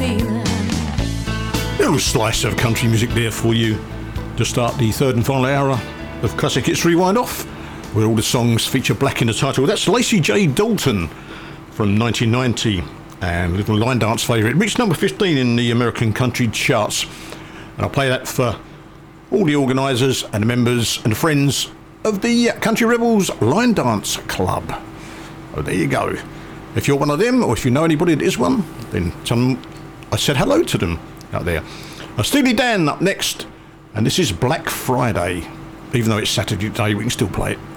feeling. Little slice of country music there for you to start the third and final hour of Classic Hits Rewind off, where all the songs feature black in the title. That's Lacey J. Dalton from 1990, and a little line dance favourite. It reached number 15 in the American country charts, and I'll play that for all the organisers and the members and the friends of the Country Rebels Line Dance Club. Oh, there you go. If you're one of them, or if you know anybody that is one, then tell them I said hello to them out there. Steely Dan up next, and this is Black Friday. Even though it's Saturday today, we can still play it.